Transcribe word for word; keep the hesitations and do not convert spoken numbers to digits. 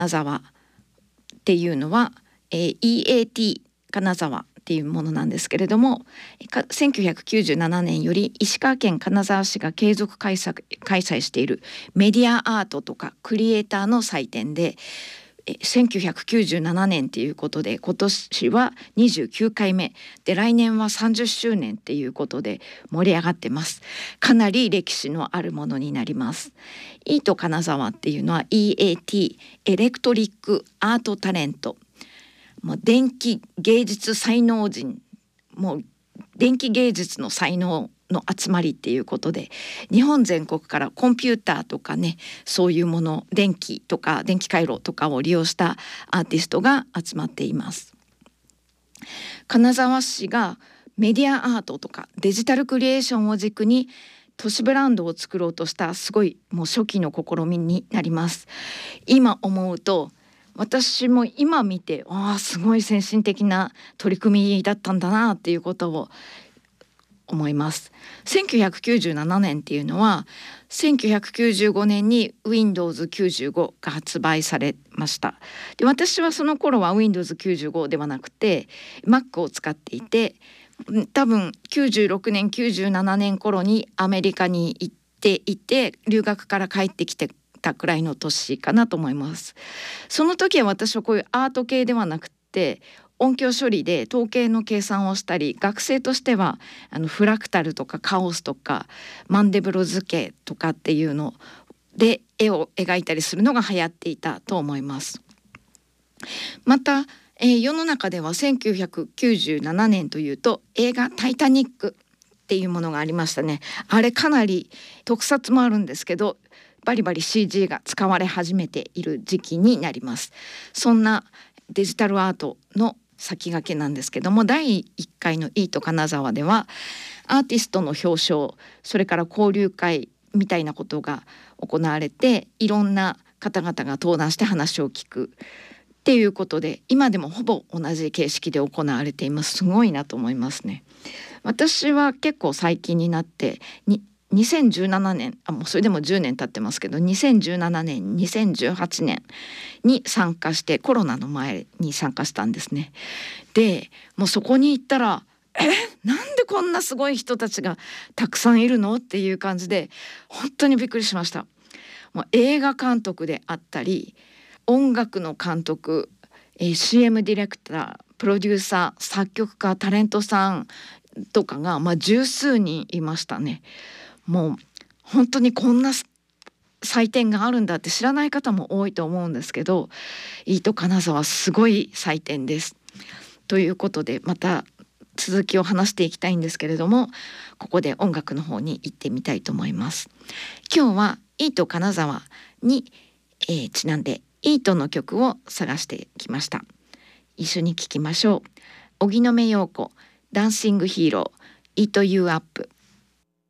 沢っていうのは、えー、イーエーティー 金沢っていうものなんですけれども、せんきゅうひゃくきゅうじゅうななねんより石川県金沢市が継続開催、開催しているメディアアートとかクリエイターの祭典で、せんきゅうひゃくきゅうじゅうななねんということで今年はにじゅうきゅうかいめで、来年はさんじゅっしゅうねんっていうことで盛り上がってます。かなり歴史のあるものになります。イート金沢っていうのは イーエーティー エレクトリックアートタレント、もう電気芸術才能人、もう電気芸術の才能の集まりっていうことで、日本全国からコンピューターとかね、そういうもの、電気とか電気回路とかを利用したアーティストが集まっています。金沢市がメディアアートとかデジタルクリエーションを軸に都市ブランドを作ろうとしたすごいもう初期の試みになります。今思うと、私も今見て、ああすごい先進的な取り組みだったんだなっていうことを思います。せんきゅうひゃくきゅうじゅうななねんっていうのはせんきゅうひゃくきゅうじゅうごねんに ウィンドウズきゅうじゅうご が発売されました。で、私はその頃は ウィンドウズきゅうじゅうご ではなくて Mac を使っていて、多分きゅうじゅうろくねんきゅうじゅうななねん頃にアメリカに行っていて、留学から帰ってきてたくらいの年かなと思います。その時は私はこういうアート系ではなくて音響処理で統計の計算をしたり、学生としてはあのフラクタルとかカオスとかマンデブロ図形とかっていうので絵を描いたりするのが流行っていたと思います。また、えー、世の中ではせんきゅうひゃくきゅうじゅうななねんというと映画タイタニックっていうものがありましたね。あれかなり特撮もあるんですけど、バリバリ シージー が使われ始めている時期になります。そんなデジタルアートの先駆けなんですけども、だいいっかいのイート金沢ではアーティストの表彰、それから交流会みたいなことが行われて、いろんな方々が登壇して話を聞くっていうことで、今でもほぼ同じ形式で行われています。すごいなと思いますね。私は結構最近になってににせんじゅうななねん、あもうそれでもじゅうねん経ってますけど、にせんじゅうななねんにせんじゅうはちねんに参加して、コロナの前に参加したんですね。でもうそこに行ったら、えなんでこんなすごい人たちがたくさんいるのっていう感じで、本当にびっくりしました。もう映画監督であったり、音楽の監督、えー、シーエム ディレクター、プロデューサー、作曲家、タレントさんとかが、まあ、十数人いましたね。もう本当にこんな祭典があるんだって知らない方も多いと思うんですけど、イート金沢すごい祭典です。ということで、また続きを話していきたいんですけれども、ここで音楽の方に行ってみたいと思います。今日はイート金沢に、えー、ちなんでイートの曲を探してきました。一緒に聴きましょう。荻野目洋子、ダンシングヒーロー、イートユーアップ。